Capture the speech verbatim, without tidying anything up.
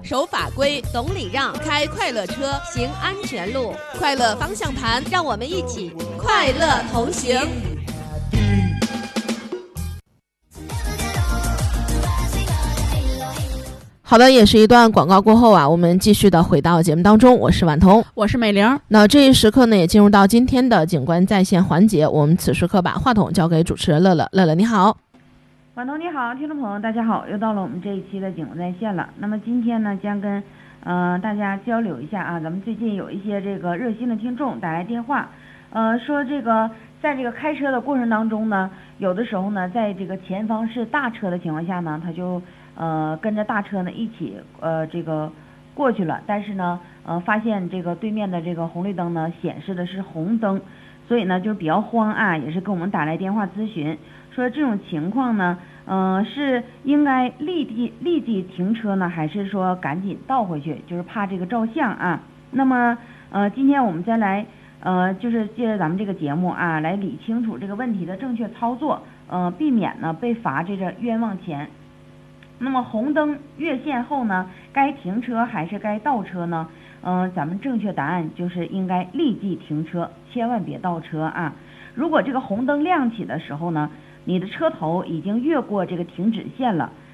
守法规，懂礼让，开快乐车，行安全路，快乐方向盘，让我们一起快乐同行。好的，也是一段广告过后啊，我们继续的回到节目当中，我是婉彤， 我是美玲。 那这一时刻呢，也进入到今天的警官在线环节，我们此时刻把话筒交给主持人乐乐。乐乐你好。 婉彤你好，听众朋友大家好，又到了我们这一期的警官在线了。那么今天呢，将跟呃大家交流一下啊，咱们最近有一些这个热心的听众打来电话，呃说这个在这个开车的过程当中呢，有的时候呢，在这个前方是大车的情况下呢，他就呃跟着大车呢一起呃这个过去了，但是呢呃发现这个对面的这个红绿灯呢显示的是红灯，所以呢就是比较慌啊，也是跟我们打来电话咨询，说这种情况呢呃是应该立即立即停车呢，还是说赶紧倒回去，就是怕这个照相啊。那么呃今天我们再来呃就是借着咱们这个节目啊，来理清楚这个问题的正确操作，呃避免呢被罚这个冤枉钱。那么红灯越线后呢，该停车还是该倒车呢？嗯、呃，咱们正确答案就是应该立即停车，千万别倒车啊！如果这个红灯亮起的时候呢，你的车头已经越过这个停止线了，